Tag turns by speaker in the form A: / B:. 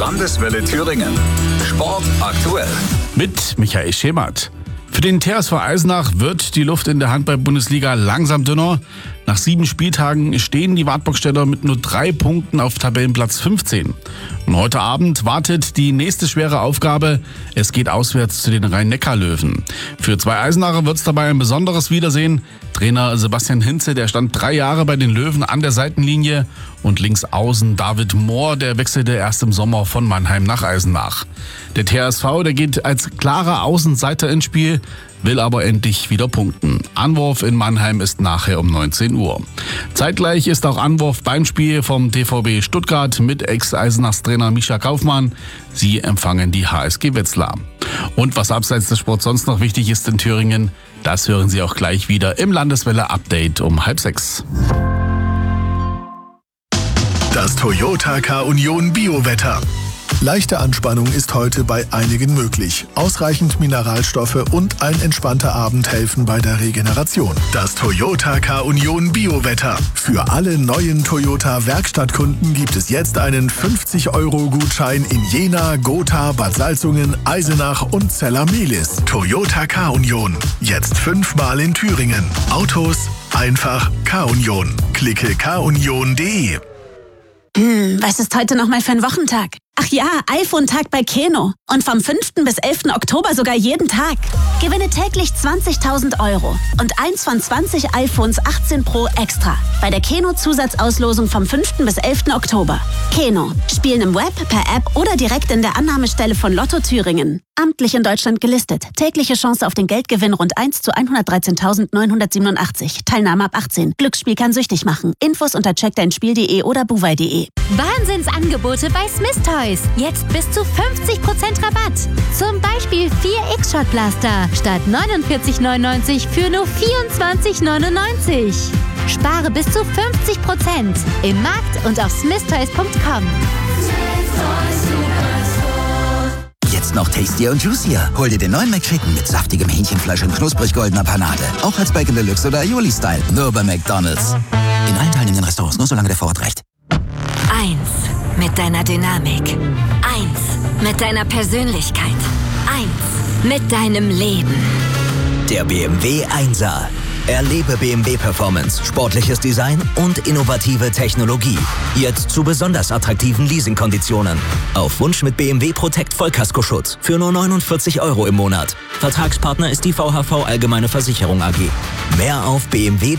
A: Landeswelle Thüringen. Sport aktuell.
B: Mit Michael Schemert. Für den TSV Eisenach wird die Luft in der Handball-Bundesliga langsam dünner. Nach 7 Spieltagen stehen die Wartburgstädter mit nur 3 Punkten auf Tabellenplatz 15. Und heute Abend wartet die nächste schwere Aufgabe. Es geht auswärts zu den Rhein-Neckar-Löwen. Für 2 Eisenacher wird es dabei ein besonderes Wiedersehen. Trainer Sebastian Hinze, der stand 3 Jahre bei den Löwen an der Seitenlinie. Und links außen David Mohr, der wechselte erst im Sommer von Mannheim nach Eisenach. Der TSV, der geht als klarer Außenseiter ins Spiel, will aber endlich wieder punkten. Anwurf in Mannheim ist nachher um 19 Uhr. Zeitgleich ist auch Anwurf beim Spiel vom TVB Stuttgart mit Ex-Eisenachs-Trainer Mischa Kaufmann. Sie empfangen die HSG Wetzlar. Und was abseits des Sports sonst noch wichtig ist in Thüringen, das hören Sie auch gleich wieder im Landeswelle-Update um 5:30.
C: Das Toyota K-Union Biowetter. Leichte Anspannung ist heute bei einigen möglich. Ausreichend Mineralstoffe und ein entspannter Abend helfen bei der Regeneration. Das Toyota K-Union Biowetter. Für alle neuen Toyota Werkstattkunden gibt es jetzt einen 50-Euro-Gutschein in Jena, Gotha, Bad Salzungen, Eisenach und Zella-Mehlis. Toyota K-Union. Jetzt 5-mal in Thüringen. Autos einfach K-Union. Klicke kunion.de.
D: Was ist heute nochmal für ein Wochentag? Ach ja, iPhone-Tag bei Keno. Und vom 5. bis 11. Oktober sogar jeden Tag. Gewinne täglich 20.000 Euro und eins von 20 iPhones 18 Pro extra. Bei der Keno-Zusatzauslosung vom 5. bis 11. Oktober. Keno. Spielen im Web, per App oder direkt in der Annahmestelle von Lotto Thüringen. Amtlich in Deutschland gelistet. Tägliche Chance auf den Geldgewinn rund 1 zu 113.987. Teilnahme ab 18. Glücksspiel kann süchtig machen. Infos unter checkdeinspiel.de oder buwei.de.
E: Wahnsinnsangebote bei Smith Toys. Jetzt bis zu 50% Rabatt. Zum Beispiel 4 X-Shot Blaster statt 49,99 für nur 24,99. Spare bis zu 50% im Markt und auf smithtoys.com.
F: Jetzt noch tastier und juicier. Hol dir den neuen McChicken mit saftigem Hähnchenfleisch und knusprig goldener Panade. Auch als Bacon Deluxe oder Aioli-Style. Nur bei McDonald's. In allen teilnehmenden Restaurants, nur solange der Vorrat reicht.
E: 1 mit deiner Dynamik. 1 mit deiner Persönlichkeit. 1 mit deinem Leben.
F: Der BMW 1er. Erlebe BMW Performance, sportliches Design und innovative Technologie. Jetzt zu besonders attraktiven Leasingkonditionen. Auf Wunsch mit BMW Protect Vollkaskoschutz für nur 49 Euro im Monat. Vertragspartner ist die VHV Allgemeine Versicherung AG. Mehr auf BMW